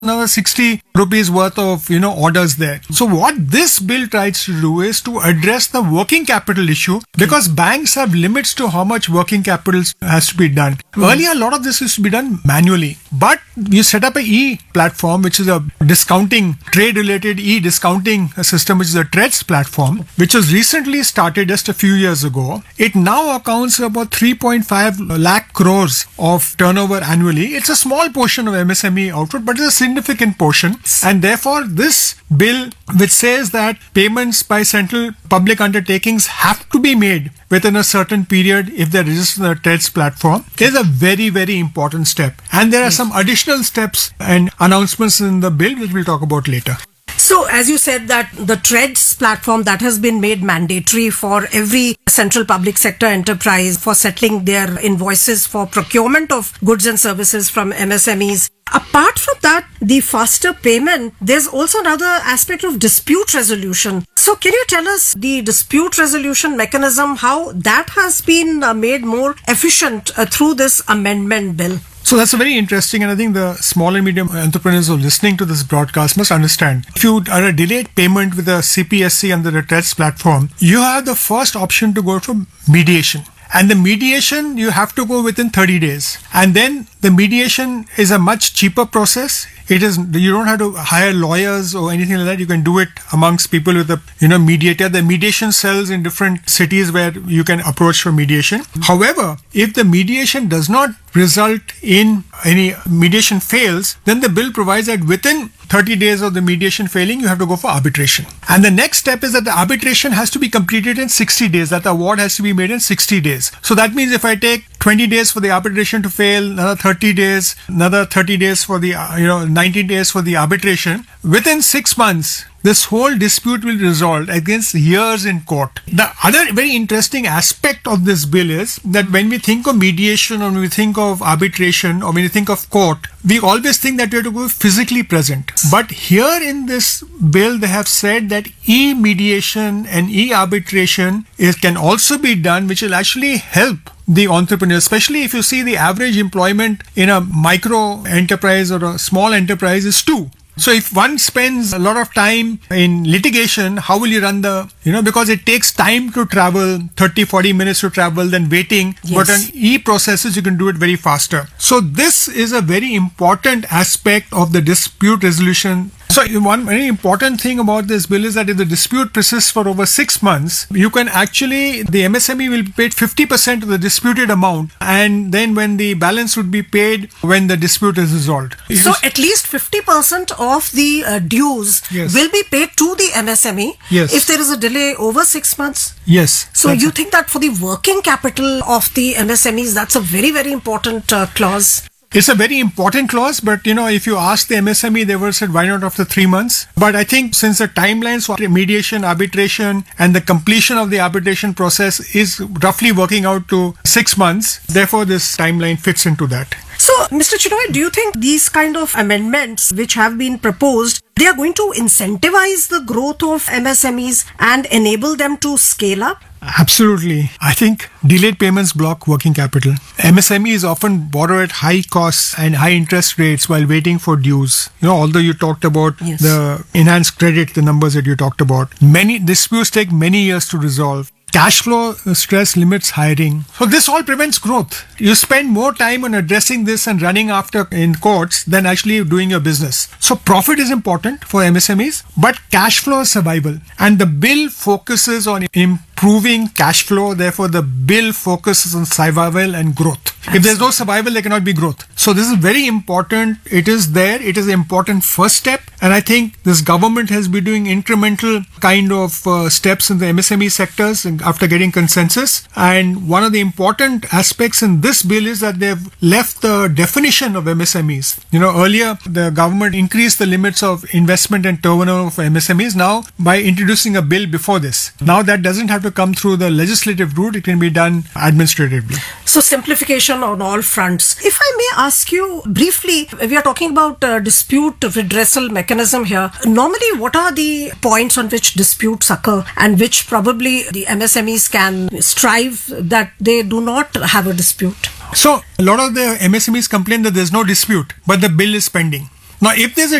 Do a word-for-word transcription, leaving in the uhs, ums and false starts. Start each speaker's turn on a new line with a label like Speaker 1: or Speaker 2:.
Speaker 1: another sixty rupees worth of, you know, orders there. So what this bill tries to do is to address the working capital issue, because banks have limits to how much working capital has to be done. Mm-hmm. Earlier, a lot of this used to be done manually, but you set up a e-platform, which is a discounting, trade-related e-discounting system, which is a TREDS platform, which was recently started just a few years ago. It now accounts for about three point five lakh crores of turnover annually. It's a small portion of M S M E output, but it's a significant portion. And therefore, this bill, which says that payments by central public undertakings have to be made within a certain period if they're registered on the TREDS platform, is a very, very important step. And there are yes. some additional steps and announcements in the bill, which we'll talk about later.
Speaker 2: So, as you said, that the TREDS platform that has been made mandatory for every central public sector enterprise for settling their invoices for procurement of goods and services from M S M Es. Apart from that, the faster payment, there's also another aspect of dispute resolution. So can you tell us the dispute resolution mechanism, how that has been uh, made more efficient uh, through this amendment bill?
Speaker 1: So that's a very interesting, and I think the small and medium entrepreneurs who are listening to this broadcast must understand. If you are a delayed payment with a C P S C under the TREDS platform, you have the first option to go for mediation. And the mediation, you have to go within thirty days. And then the mediation is a much cheaper process. It is, you don't have to hire lawyers or anything like that. You can do it amongst people with a, you know, mediator. The mediation cells in different cities where you can approach for mediation. However, if the mediation does not result in any mediation fails, then the bill provides that within thirty days of the mediation failing, you have to go for arbitration. And the next step is that the arbitration has to be completed in sixty days, that the award has to be made in sixty days. So that means if I take twenty days for the arbitration to fail, another thirty days, another thirty days for the, uh, you know, ninety days for the arbitration, within six months, this whole dispute will resolve against years in court. The other very interesting aspect of this bill is that when we think of mediation, or when we think of arbitration, or when we think of court, we always think that we have to go physically present. But here in this bill, they have said that e-mediation and e-arbitration is, can also be done, which will actually help the entrepreneur, especially if you see the average employment in a micro enterprise or a small enterprise is two. So if one spends a lot of time in litigation, how will you run the, you know, because it takes time to travel, thirty, forty minutes to travel, then waiting. Yes. But on e-processes, you can do it very faster. So this is a very important aspect of the dispute resolution. So one very important thing about this bill is that if the dispute persists for over six months, you can actually, the M S M E will be paid fifty percent of the disputed amount, and then when the balance would be paid when the dispute is resolved.
Speaker 2: So at least fifty percent of the uh, dues yes. will be paid to the M S M E
Speaker 1: yes.
Speaker 2: if there is a delay over six months?
Speaker 1: Yes.
Speaker 2: So you think that for the working capital of the M S M Es, that's a very, very important uh, clause?
Speaker 1: It's a very important clause, but you know, if you ask the M S M E, they would said, why not after three months? But I think since the timelines for mediation, arbitration, and the completion of the arbitration process is roughly working out to six months, therefore this timeline fits into that.
Speaker 2: So, Mister Chinoy, do you think these kind of amendments which have been proposed, they are going to incentivize the growth of M S M Es and enable them to scale up?
Speaker 1: Absolutely. I think delayed payments block working capital. M S M Es often borrow at high costs and high interest rates while waiting for dues. You know, although you talked about yes. the enhanced credit, the numbers that you talked about, many disputes take many years to resolve. Cash flow stress limits hiring. So this all prevents growth. You spend more time on addressing this and running after in courts than actually doing your business. So profit is important for M S M Es, but cash flow is survival. And the bill focuses on improving cash flow. Therefore, the bill focuses on survival and growth. Absolutely. If there's no survival, there cannot be growth. So this is very important. It is there. It is an important first step. And I think this government has been doing incremental kind of uh, steps in the M S M E sectors after getting consensus. And one of the important aspects in this bill is that they've left the definition of M S M Es. You know, earlier the government increased the limits of investment and turnover for M S M Es. Now, by introducing a bill before this, now that doesn't have to come through the legislative route. It can be done administratively.
Speaker 2: So simplification on all fronts. If I may ask you briefly, we are talking about uh, dispute redressal mechanism here. Normally, what are the points on which disputes occur and which probably the M S M Es can strive that they do not have a dispute?
Speaker 1: So a lot of the M S M Es complain that there's no dispute, but the bill is pending. Now, if there's a